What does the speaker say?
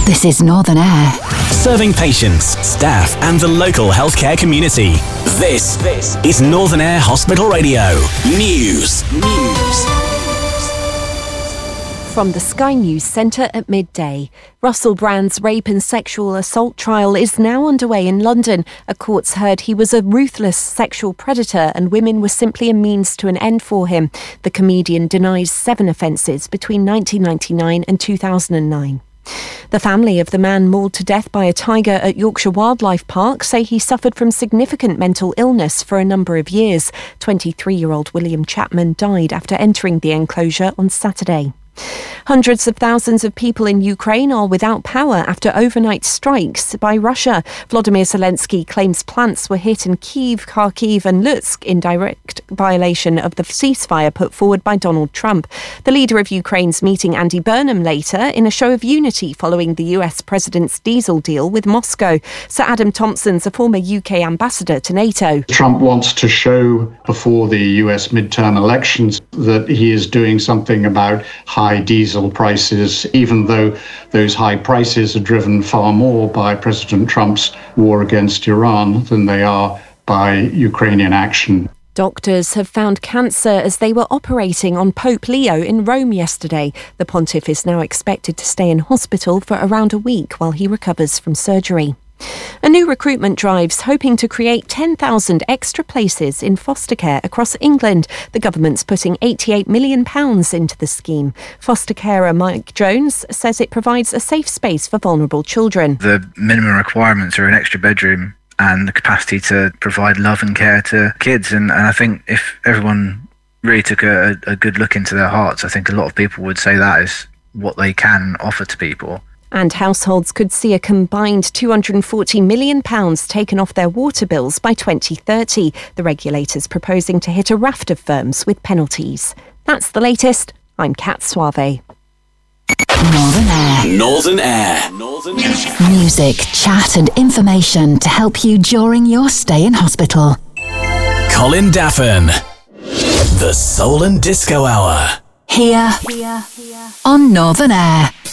This is Northern Air. Serving patients, staff and the local healthcare community. This is Northern Air Hospital Radio. News. From the Sky News Centre at midday. Russell Brand's rape and sexual assault trial is now underway in London. A court's heard he was a ruthless sexual predator and women were simply a means to an end for him. The comedian denies 7 offences between 1999 and 2009. The family of the man mauled to death by a tiger at Yorkshire Wildlife Park say he suffered from significant mental illness for a number of years. 23-year-old William Chapman died after entering the enclosure on Saturday. Hundreds of thousands of people in Ukraine are without power after overnight strikes by Russia. Volodymyr Zelensky claims plants were hit in Kyiv, Kharkiv and Lutsk in direct violation of the ceasefire put forward by Donald Trump. The leader of Ukraine's meeting Andy Burnham later in a show of unity following the US president's diesel deal with Moscow. Sir Adam Thompson's a former UK ambassador to NATO. Trump wants to show before the US midterm elections that he is doing something about high diesel prices, even though those high prices are driven far more by President Trump's war against Iran than they are by Ukrainian action. Doctors have found cancer as they were operating on Pope Leo in Rome yesterday. The pontiff is now expected to stay in hospital for around a week while he recovers from surgery. A new recruitment drive's hoping to create 10,000 extra places in foster care across England. The government's putting £88 million into the scheme. Foster carer Mike Jones says it provides a safe space for vulnerable children. The minimum requirements are an extra bedroom and the capacity to provide love and care to kids. And I think if everyone really took a good look into their hearts, I think a lot of people would say that is what they can offer to people. And households could see a combined £240 million taken off their water bills by 2030. The regulator's proposing to hit a raft of firms with penalties. That's the latest. I'm Kat Suave. Northern Air. Northern Air. Music, chat and information to help you during your stay in hospital. Colin Daffin. The Soul and Disco Hour. Here on Northern Air.